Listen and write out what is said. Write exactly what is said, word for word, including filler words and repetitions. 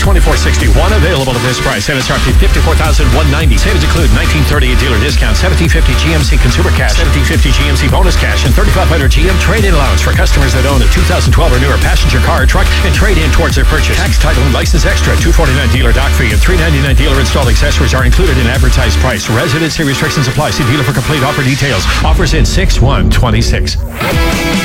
twenty-four sixty-one, available at this price. M S R P fifty-four thousand one hundred ninety dollars. Savings include nineteen thirty a dealer discount, seventeen fifty G M C consumer cash, seventeen fifty G M C bonus cash, and thirty-five hundred G M trade-in allowance for customers that own a two thousand twelve or newer passenger car or truck and trade in towards their purchase. Tax, title, and license extra, two forty-nine dealer dock fee, and three ninety-nine dealer installed accessories are included in advertised price. Residency restrictions apply. See dealer for complete offer details. Offers in six one twenty-six.